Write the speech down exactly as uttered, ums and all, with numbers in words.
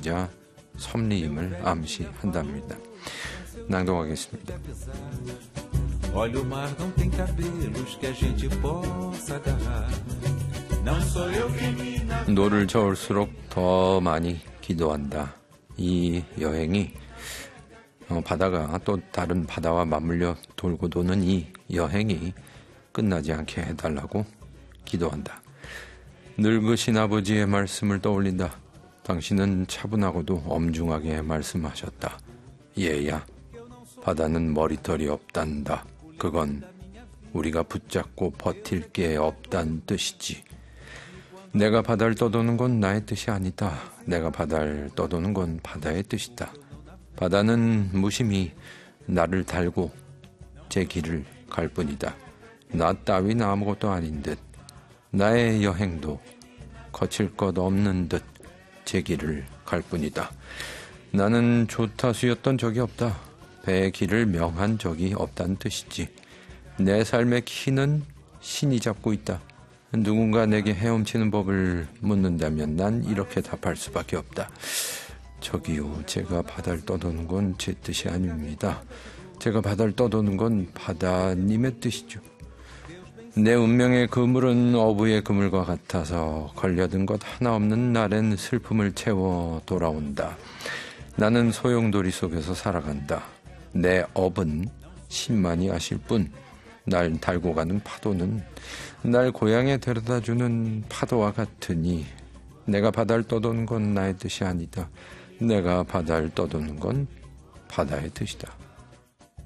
뜻이자 섭리임을 암시한답니다. 낭독하겠습니다. Olha o mar não tem cabelos que a gente possa agarrar. Não sou eu quem me navegar. 노를 저을수록 더 많이 기도한다. 이 여행이 어, 바다가 또 다른 바다와 맞물려 돌고 도는 이 여행이 끝나지 않게 해달라고 기도한다. 늙으신 아버지의 말씀을 떠올린다. 당신은 차분하고도 엄중하게 말씀하셨다. 얘야, 바다는 머리털이 없단다. 그건 우리가 붙잡고 버틸 게 없단 뜻이지. 내가 바다를 떠도는 건 나의 뜻이 아니다. 내가 바다를 떠도는 건 바다의 뜻이다. 바다는 무심히 나를 달고 제 길을 갈 뿐이다. 나 따윈 아무것도 아닌 듯 나의 여행도 거칠 것 없는 듯 제 길을 갈 뿐이다. 나는 조타수였던 적이 없다. 배의 길을 명한 적이 없다는 뜻이지. 내 삶의 키는 신이 잡고 있다. 누군가 내게 헤엄치는 법을 묻는다면 난 이렇게 답할 수밖에 없다. 저기요, 제가 바다를 떠도는 건 제 뜻이 아닙니다. 제가 바다를 떠도는 건 바다님의 뜻이죠. 내 운명의 그물은 어부의 그물과 같아서 걸려든 것 하나 없는 날엔 슬픔을 채워 돌아온다. 나는 소용돌이 속에서 살아간다. 내 업은 신만이 아실 뿐, 날 달고 가는 파도는 날 고향에 데려다주는 파도와 같으니 내가 바다를 떠도는 건 나의 뜻이 아니다. 내가 바다를 떠도는 건 바다의 뜻이다.